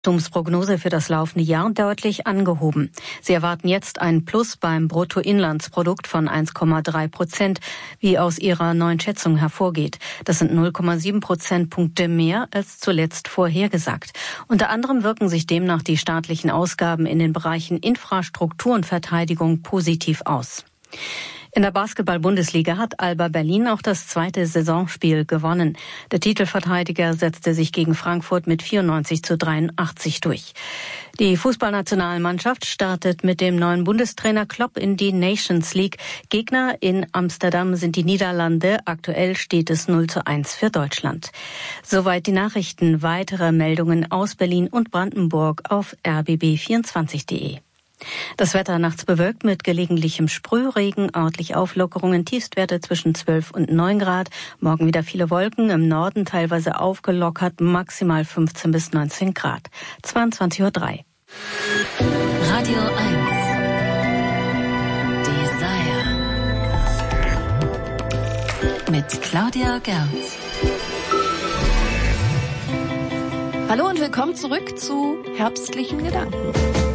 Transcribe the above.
Wachstumsprognose für das laufende Jahr deutlich angehoben. Sie erwarten jetzt ein Plus beim Bruttoinlandsprodukt von 1,3%, wie aus ihrer neuen Schätzung hervorgeht. Das sind 0,7 Prozentpunkte mehr als zuletzt vorhergesagt. Unter anderem wirken sich demnach die staatlichen Ausgaben in den Bereichen Infrastruktur und Verteidigung positiv aus. In der Basketball-Bundesliga hat Alba Berlin auch das zweite Saisonspiel gewonnen. Der Titelverteidiger setzte sich gegen Frankfurt mit 94:83 durch. Die Fußballnationalmannschaft startet mit dem neuen Bundestrainer Klopp in die Nations League. Gegner in Amsterdam sind die Niederlande. Aktuell steht es 0:1 für Deutschland. Soweit die Nachrichten. Weitere Meldungen aus Berlin und Brandenburg auf rbb24.de. Das Wetter nachts bewölkt mit gelegentlichem Sprühregen, örtlich Auflockerungen, Tiefstwerte zwischen 12 und 9 Grad. Morgen wieder viele Wolken, im Norden teilweise aufgelockert, maximal 15 bis 19 Grad. 22:03 Uhr. Radio 1 Desire mit Claudia Gerns. Hallo und willkommen zurück zu Herbstlichen Gedanken.